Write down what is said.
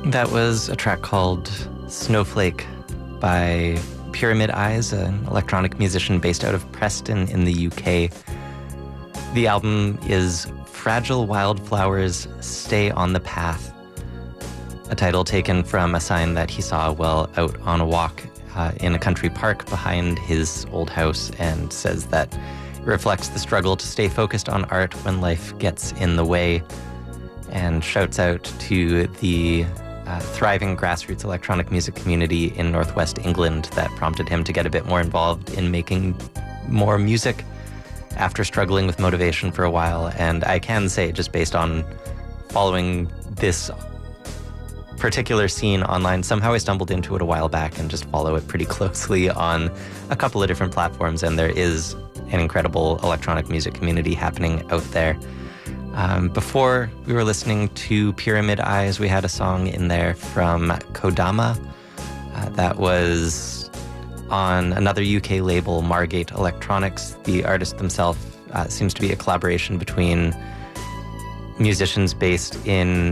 That was a track called Snowflake by Pyramid Eyes, an electronic musician based out of Preston in the UK. The album is Fragile Wildflowers Stay on the Path, a title taken from a sign that he saw while out on a walk in a country park behind his old house, and says that it reflects the struggle to stay focused on art when life gets in the way, and shouts out to the thriving grassroots electronic music community in Northwest England that prompted him to get a bit more involved in making more music after struggling with motivation for a while. And I can say, just based on following this particular scene online, somehow I stumbled into it a while back and just follow it pretty closely on a couple of different platforms, and there is an incredible electronic music community happening out there. Before we were listening to Pyramid Eyes, we had a song in there from Kodama that was on another UK label, Margate Electronics. The artist themselves seems to be a collaboration between musicians based in